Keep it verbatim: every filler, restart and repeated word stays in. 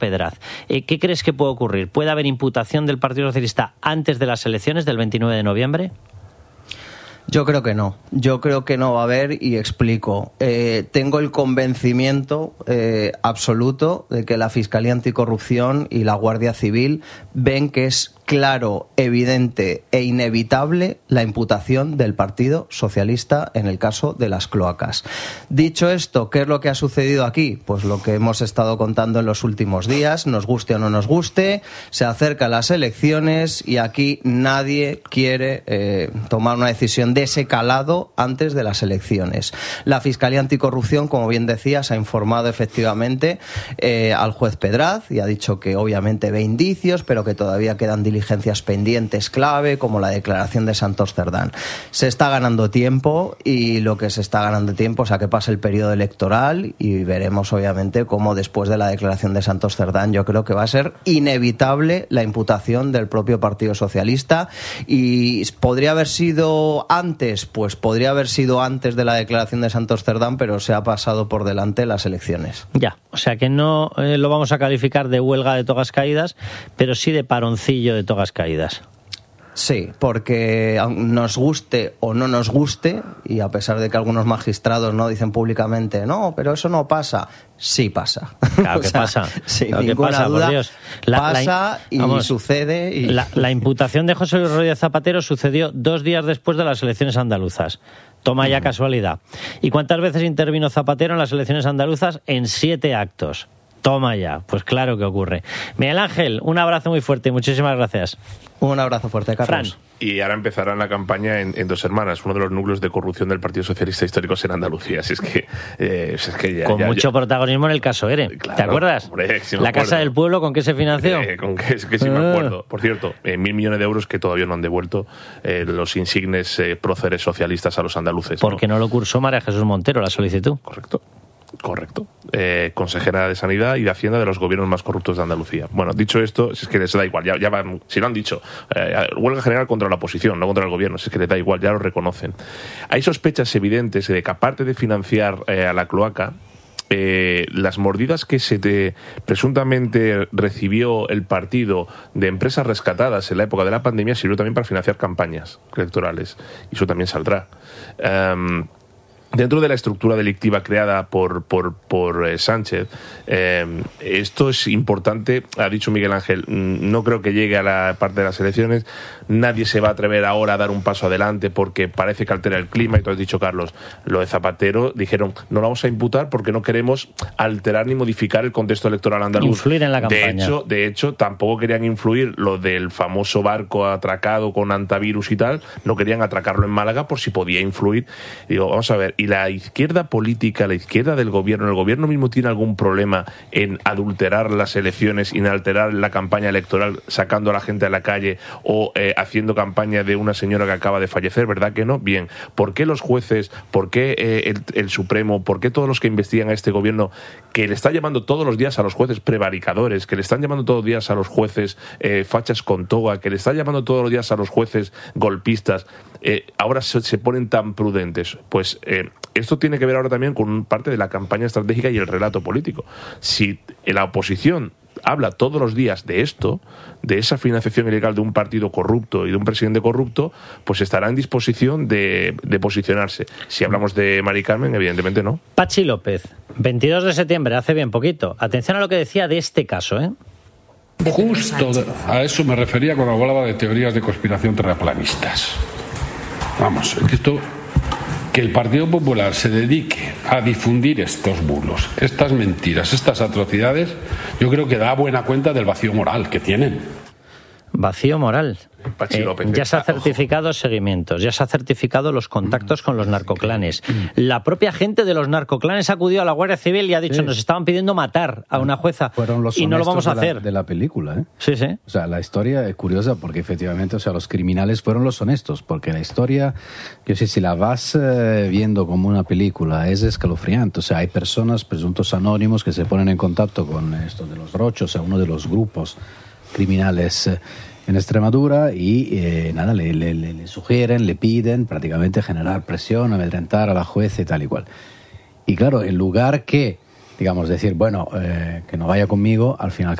Pedraz. Eh, ¿Qué crees que puede ocurrir? ¿Puede haber imputación del Partido Socialista antes de las elecciones del veintinueve de noviembre? Yo creo que no, yo creo que no va a haber y explico. Eh, tengo el convencimiento eh, absoluto de que la Fiscalía Anticorrupción y la Guardia Civil ven que es claro, evidente e inevitable la imputación del Partido Socialista en el caso de las cloacas. Dicho esto, ¿qué es lo que ha sucedido aquí? Pues lo que hemos estado contando en los últimos días, nos guste o no nos guste, se acercan las elecciones y aquí nadie quiere eh, tomar una decisión de ese calado antes de las elecciones. La Fiscalía Anticorrupción, como bien decías, ha informado efectivamente eh, al juez Pedraz y ha dicho que obviamente ve indicios, pero que todavía quedan diligencias pendientes clave, como la declaración de Santos Cerdán. Se está ganando tiempo y lo que se está ganando tiempo es a que pase el periodo electoral y veremos obviamente cómo después de la declaración de Santos Cerdán yo creo que va a ser inevitable la imputación del propio Partido Socialista. Y podría haber sido antes, pues podría haber sido antes de la declaración de Santos Cerdán, pero se ha pasado por delante las elecciones. Ya, o sea que no eh, lo vamos a calificar de huelga de togas caídas, pero sí de paroncillo de togas caídas. Sí, porque nos guste o no nos guste, y a pesar de que algunos magistrados no dicen públicamente, no, pero eso no pasa, sí pasa. Claro que o sea, pasa. Sin claro ninguna que pasa, duda, por Dios. La, pasa la, y vamos, sucede. Y... La, la imputación de José Luis Rodríguez Zapatero sucedió dos días después de las elecciones andaluzas. Toma ya casualidad. ¿Y cuántas veces intervino Zapatero en las elecciones andaluzas? En siete actos. Toma ya, pues claro que ocurre. Miguel Ángel, un abrazo muy fuerte y muchísimas gracias. Un abrazo fuerte, Carlos. Fran. Y ahora empezarán la campaña en, en Dos Hermanas, uno de los núcleos de corrupción del Partido Socialista Históricos en Andalucía. Así es que, eh, es que ya, con ya, mucho ya. protagonismo en el caso ERE. Claro, ¿te acuerdas? Hombre, sí me la acuerdo. Casa del Pueblo, ¿con qué se financió? Eh, con que, que sí me acuerdo. Por cierto, eh, mil millones de euros que todavía no han devuelto eh, los insignes eh, próceres socialistas a los andaluces. Porque ¿no? no lo cursó María Jesús Montero la solicitud. Correcto. Correcto. Eh, consejera de Sanidad y de Hacienda de los gobiernos más corruptos de Andalucía. Bueno, dicho esto, si es que les da igual, ya, ya van, si lo han dicho, eh, huelga general contra la oposición, no contra el gobierno, si es que les da igual, ya lo reconocen. Hay sospechas evidentes de que, aparte de financiar eh, a la cloaca, Eh, las mordidas que se te, presuntamente recibió el partido de empresas rescatadas en la época de la pandemia sirvió también para financiar campañas electorales. Y eso también saldrá. Um, Dentro de la estructura delictiva creada por, por, por eh, Sánchez, eh, esto es importante, ha dicho Miguel Ángel, no creo que llegue a la parte de las elecciones, nadie se va a atrever ahora a dar un paso adelante porque parece que altera el clima, y tú has dicho, Carlos, lo de Zapatero, dijeron, no lo vamos a imputar porque no queremos alterar ni modificar el contexto electoral andaluz. Influir en la campaña. De hecho, de hecho, tampoco querían influir lo del famoso barco atracado con antivirus y tal, no querían atracarlo en Málaga por si podía influir. Y digo, vamos a ver, y la izquierda política, la izquierda del gobierno, el gobierno mismo tiene algún problema en adulterar las elecciones, en alterar la campaña electoral, sacando a la gente a la calle o eh, haciendo campaña de una señora que acaba de fallecer, ¿verdad que no? Bien, ¿por qué los jueces, por qué eh, el, el Supremo, por qué todos los que investigan a este gobierno, que le está llamando todos los días a los jueces prevaricadores, que le están llamando todos los días a los jueces eh, fachas con toga, que le están llamando todos los días a los jueces golpistas, eh, ahora se, se ponen tan prudentes? Pues eh, esto tiene que ver ahora también con parte de la campaña estratégica y el relato político. Si la oposición habla todos los días de esto, de esa financiación ilegal de un partido corrupto y de un presidente corrupto, pues estará en disposición de, de posicionarse. Si hablamos de Mari Carmen, evidentemente no. Pachi López, veintidós de septiembre, hace bien poquito. Atención a lo que decía de este caso, ¿eh? Justo a eso me refería cuando hablaba de teorías de conspiración terraplanistas. Vamos, es que esto... Que el Partido Popular se dedique a difundir estos bulos, estas mentiras, estas atrocidades, yo creo que da buena cuenta del vacío moral que tienen. Vacío moral. Pachi Eh, López, ya se ha ojo. certificado seguimientos, ya se ha certificado los contactos con los narcoclanes. La propia gente de los narcoclanes acudió a la Guardia Civil y ha dicho, Sí. nos estaban pidiendo matar a una jueza Fueron los y no lo vamos a honestos de la- hacer. de la película, ¿eh? Sí, sí. O sea, la historia es curiosa porque efectivamente, o sea, los criminales fueron los honestos, porque la historia, yo sé, si la vas eh, viendo como una película, es escalofriante. O sea, hay personas, presuntos anónimos, que se ponen en contacto con estos de los Rochos, o sea, uno de los grupos criminales eh, en Extremadura, y eh, nada, le, le, le, le sugieren, le piden prácticamente generar presión, amedrentar a la jueza y tal y cual. Y claro, en lugar que digamos, decir, bueno, eh, que no vaya conmigo, al final